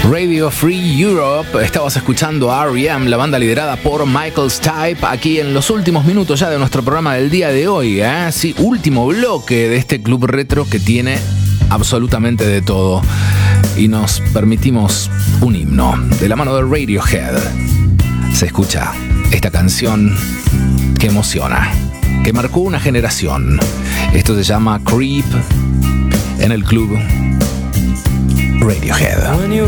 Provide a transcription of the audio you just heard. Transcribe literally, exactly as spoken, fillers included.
Radio Free Europe. Estabas escuchando a R E M, la banda liderada por Michael Stipe, aquí en los últimos minutos ya de nuestro programa del día de hoy, ¿eh? Sí, último bloque de este club retro que tiene absolutamente de todo. Y nos permitimos un himno de la mano de Radiohead. Se escucha esta canción que emociona, que marcó una generación. Esto se llama Creep en el club Radiohead.